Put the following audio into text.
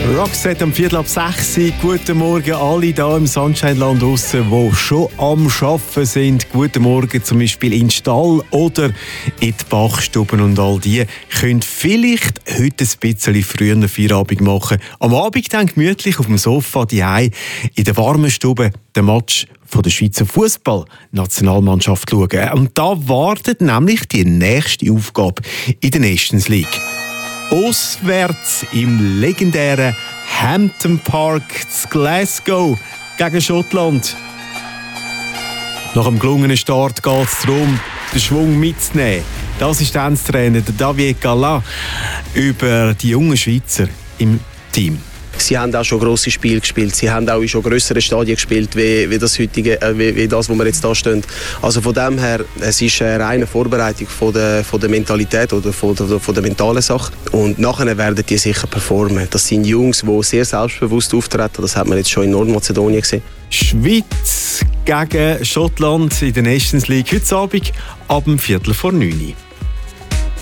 Roxette am 5:45. Guten Morgen alle da im Sunshine-Land draussen, die schon am Arbeiten sind. Guten Morgen zum Beispiel in den Stall oder in die Bachstuben. Und all die können vielleicht heute ein bisschen früher Feierabend machen. Am Abend dann gemütlich auf dem Sofa daheim in der warmen Stube den Match von der Schweizer Fußball-Nationalmannschaft schauen. Und da wartet nämlich die nächste Aufgabe in der Nations League. Auswärts im legendären Hampton Park zu Glasgow gegen Schottland. Nach einem gelungenen Start geht es darum, den Schwung mitzunehmen. Der Assistenztrainer David Galan über die jungen Schweizer im Team. Sie haben auch schon grosse Spiele gespielt. Sie haben auch in schon grösseren Stadien gespielt, wie das heutige, wie das, wo wir jetzt da stehen. Also von dem her, es ist eine reine Vorbereitung von der Mentalität oder von der mentalen Sache. Und nachher werden die sicher performen. Das sind Jungs, die sehr selbstbewusst auftreten. Das hat man jetzt schon in Nordmazedonien gesehen. Schweiz gegen Schottland in der Nations League heute Abend ab 8:45.